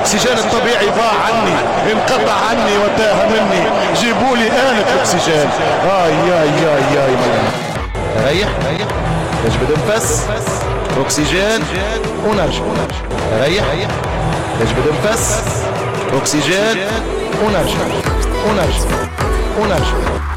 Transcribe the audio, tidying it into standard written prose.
الاكسجين الطبيعي ضاع عني، انقطع عني وتاه مني، جيبوا لي آلة الاكسجين. يا ريح اجبد انفس، اكسجين ونرجع. ريح اجبد انفس، اكسجين ونرجع.